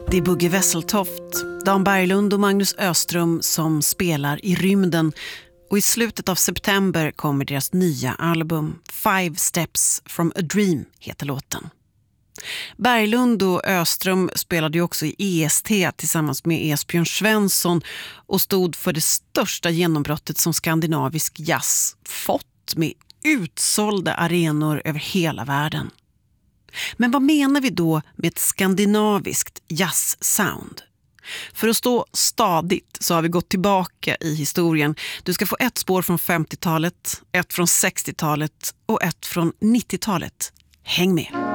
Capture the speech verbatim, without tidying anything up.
Det är Bugge Wesseltoft, Dan Berglund och Magnus Öström som spelar i rymden. Och i slutet av september kommer deras nya album Five Steps from a Dream heter låten. Berglund och Öström spelade ju också i E S T tillsammans med Esbjörn Svensson och stod för det största genombrottet som skandinavisk jazz fått med utsålda arenor över hela världen. Men vad menar vi då med ett skandinaviskt jazzsound? För att stå stadigt så har vi gått tillbaka i historien. Du ska få ett spår från femtiotalet, ett från sextiotalet och ett från nittiotalet. Häng med!